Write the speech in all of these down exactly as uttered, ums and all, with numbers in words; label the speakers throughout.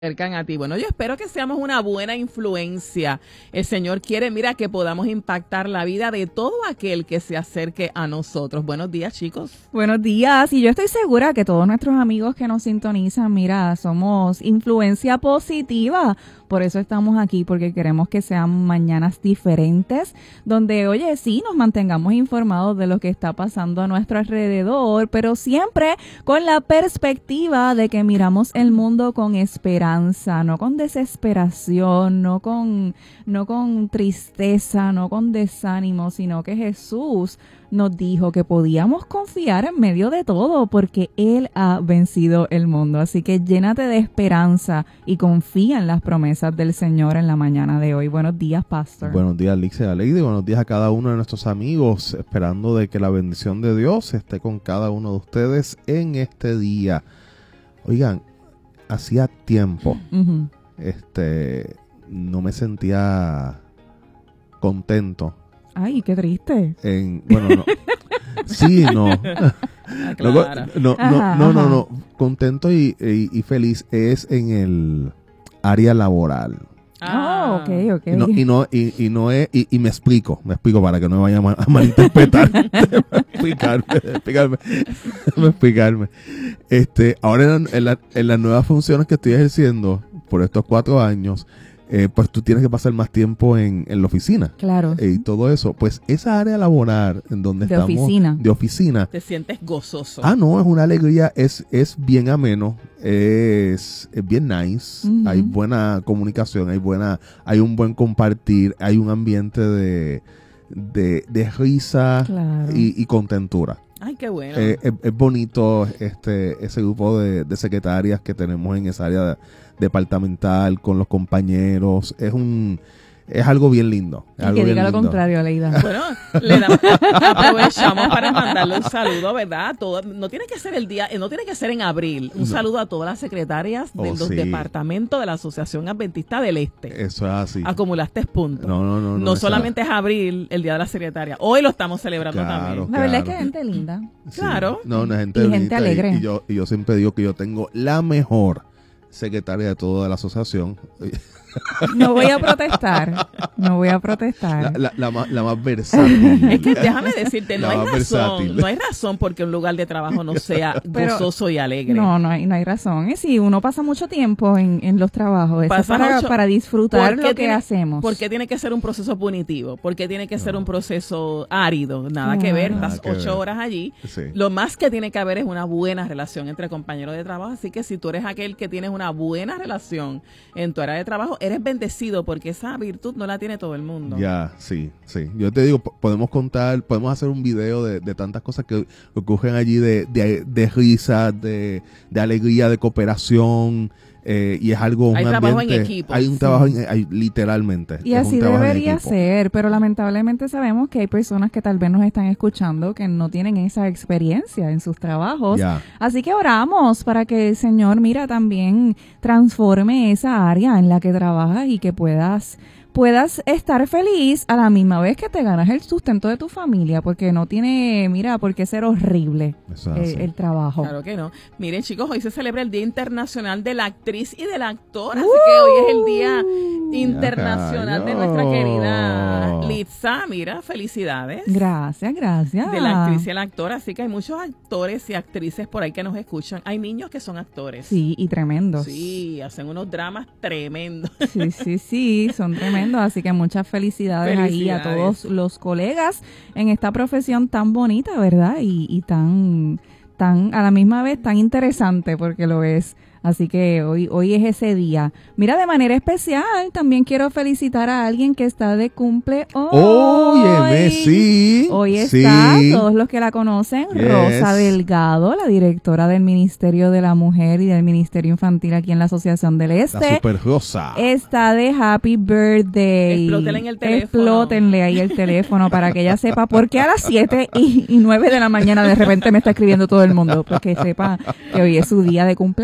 Speaker 1: acercan a ti. Bueno, yo espero que seamos una buena influencia. El Señor quiere, mira, que podamos impactar la vida de todo aquel que se acerque a nosotros. Buenos días, chicos.
Speaker 2: Buenos días. Y yo estoy segura que todos nuestros amigos que nos sintonizan, mira, somos influencia positiva. Por eso estamos aquí, porque queremos que sean mañanas diferentes, donde, oye, sí, nos mantengamos informados de lo que está pasando a nuestro alrededor, pero siempre con la perspectiva de que miramos el mundo con esperanza, no con desesperación, no con, no con tristeza, no con desánimo, sino que Jesús nos dijo que podíamos confiar en medio de todo porque Él ha vencido el mundo. Así que llénate de esperanza y confía en las promesas del Señor en la mañana de hoy. Buenos días, Pastor.
Speaker 3: Buenos días, Lixia y Aleidi. Buenos días a cada uno de nuestros amigos, esperando de que la bendición de Dios esté con cada uno de ustedes en este día. Oigan, hacía tiempo, uh-huh. este, no me sentía contento.
Speaker 2: Ay, qué triste.
Speaker 3: En, bueno, no. Sí, no.
Speaker 1: Ah, claro.
Speaker 3: no,
Speaker 2: Ajá,
Speaker 3: no, no, no,
Speaker 2: ajá.
Speaker 3: no. Contento y, y, y feliz es en el área laboral.
Speaker 2: Ah, oh, ok, ok.
Speaker 3: Y no, y no, y, y no es, y, y me explico, me explico para que no me vayan a, a malinterpretar. explicarme, explicarme, explicarme. Este, ahora en, en, la, en las nuevas funciones que estoy ejerciendo por estos cuatro años, Eh, pues tú tienes que pasar más tiempo en, en la oficina.
Speaker 2: Claro.
Speaker 3: Eh, y todo eso. Pues esa área laboral en donde
Speaker 2: de
Speaker 3: estamos.
Speaker 2: Oficina.
Speaker 3: De oficina.
Speaker 1: Te sientes gozoso.
Speaker 3: Ah, no, es una alegría. Es, es bien ameno. Es, es bien nice. Uh-huh. Hay buena comunicación. Hay buena, hay un buen compartir. Hay un ambiente de, de, de risa
Speaker 2: claro.
Speaker 3: y, y contentura.
Speaker 1: Ay, qué bueno.
Speaker 3: Eh, es, es bonito este ese grupo de, de secretarias que tenemos en esa área de, departamental con los compañeros. Es un es algo bien lindo. Es
Speaker 2: y
Speaker 3: algo
Speaker 2: que
Speaker 3: bien
Speaker 2: diga
Speaker 3: lindo.
Speaker 2: lo contrario, Aleida.
Speaker 1: Bueno, le damos, aprovechamos para mandarle un saludo, ¿verdad? Todo, no tiene que ser el día, no tiene que ser en abril. Un no. saludo a todas las secretarias de
Speaker 3: oh,
Speaker 1: los
Speaker 3: sí.
Speaker 1: departamentos de la Asociación Adventista del Este.
Speaker 3: Eso es así.
Speaker 1: Acumulaste puntos.
Speaker 3: No, no, no. No,
Speaker 1: no solamente es abril, el día de la secretaria. Hoy lo estamos celebrando
Speaker 3: claro,
Speaker 1: también.
Speaker 2: La
Speaker 3: claro.
Speaker 2: verdad es que gente linda.
Speaker 3: Sí.
Speaker 1: Claro.
Speaker 3: No, una gente
Speaker 2: y
Speaker 3: linda.
Speaker 2: gente alegre.
Speaker 3: Y, y, yo, y yo siempre digo que yo tengo la mejor secretaria de toda la asociación.
Speaker 2: No voy a protestar, no voy a protestar.
Speaker 3: La, la, la, más, la más versátil.
Speaker 1: Es que déjame decirte, no
Speaker 3: La
Speaker 1: hay
Speaker 3: más
Speaker 1: razón,
Speaker 3: versátil.
Speaker 1: no hay razón porque un lugar de trabajo no sea
Speaker 2: Pero,
Speaker 1: gozoso y alegre.
Speaker 2: No, no hay, no hay razón. Es si uno pasa mucho tiempo en, en los trabajos, eso es para,
Speaker 1: mucho,
Speaker 2: para disfrutar lo que
Speaker 1: tiene,
Speaker 2: hacemos.
Speaker 1: ¿Por qué tiene que ser un proceso punitivo? ¿Por qué tiene que
Speaker 3: no.
Speaker 1: ser un proceso árido? Nada
Speaker 2: no,
Speaker 1: que ver,
Speaker 3: nada
Speaker 1: estás
Speaker 3: que
Speaker 1: ocho
Speaker 3: ver.
Speaker 1: horas allí.
Speaker 3: Sí.
Speaker 1: Lo más que tiene que haber es una buena relación entre compañeros de trabajo. Así que si tú eres aquel que tienes una buena relación en tu área de trabajo, eres bendecido porque esa virtud no la tiene todo el mundo.
Speaker 3: Ya, sí, sí. Yo te digo, podemos contar, podemos hacer un video de, de tantas cosas que ocurren allí de, de, de risa, de, de alegría, de cooperación. Eh, y es algo,
Speaker 1: hay
Speaker 3: un
Speaker 1: trabajo
Speaker 3: ambiente,
Speaker 1: en equipo.
Speaker 3: hay un
Speaker 1: sí.
Speaker 3: trabajo en, hay, literalmente.
Speaker 2: Y así debería ser, pero lamentablemente sabemos que hay personas que tal vez nos están escuchando que no tienen esa experiencia en sus trabajos.
Speaker 3: Ya.
Speaker 2: Así que oramos para que el Señor, mira, también transforme esa área en la que trabajas y que puedas puedas estar feliz a la misma vez que te ganas el sustento de tu familia, porque no tiene, mira, por qué ser horrible el, el trabajo.
Speaker 1: Claro que no. Miren, chicos, hoy se celebra el Día Internacional de la Actriz y del Actor, así
Speaker 2: uh,
Speaker 1: que hoy es el Día Internacional de nuestra querida Litza. Mira, felicidades.
Speaker 2: Gracias, gracias.
Speaker 1: De la actriz y el actor, así que hay muchos actores y actrices por ahí que nos escuchan. Hay niños que son actores.
Speaker 2: Sí, y tremendos.
Speaker 1: Sí, hacen unos dramas tremendos.
Speaker 2: Sí, sí, sí, son tremendos. Así que muchas felicidades, felicidades ahí a todos los colegas en esta profesión tan bonita, ¿verdad? Y, y tan, tan, a la misma vez tan interesante, porque lo es. Así que hoy hoy es ese día. Mira, de manera especial, también quiero felicitar a alguien que está de cumple hoy.
Speaker 3: Óyeme, sí.
Speaker 2: Hoy está,
Speaker 3: sí.
Speaker 2: todos los que la conocen,
Speaker 3: Yes.
Speaker 2: Rosa Delgado, la directora del Ministerio de la Mujer y del Ministerio Infantil aquí en la Asociación del Este.
Speaker 3: La Super Rosa.
Speaker 2: Está de Happy Birthday.
Speaker 1: Explótenle en el teléfono.
Speaker 2: Explótenle ahí el teléfono para que ella sepa por qué a las siete y, y nueve de la mañana de repente me está escribiendo todo el mundo. Pues que sepa que hoy es su día de cumpleaños y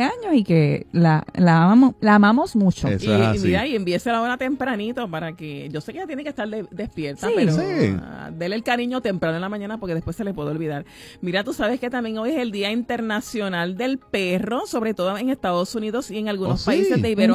Speaker 2: que la, la, amamos, la amamos mucho.
Speaker 3: Eso
Speaker 1: Y,
Speaker 3: es
Speaker 1: y
Speaker 3: así.
Speaker 1: mira, y envíesela ahora tempranito para que, yo sé que ella tiene que estar de- despierta,
Speaker 2: Sí.
Speaker 1: pero
Speaker 3: Sí.
Speaker 1: ah, dele el cariño temprano en la mañana porque después se le puede olvidar. Mira, tú sabes que también hoy es el Día Internacional del Perro, sobre todo en Estados Unidos y en algunos
Speaker 3: Oh, sí.
Speaker 1: países de
Speaker 2: ¿En
Speaker 1: Iberoamérica.